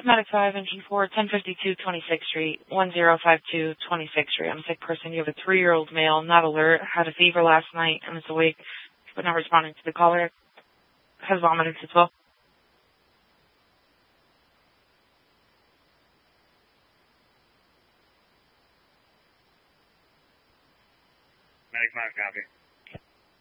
Medic 5, Engine 4, 1052 26th Street, 1052 26th Street. I'm a sick person. You have a 3-year-old male, not alert, had a fever last night, and is awake, but not responding to the caller. Has vomited as well. Medic 5, copy.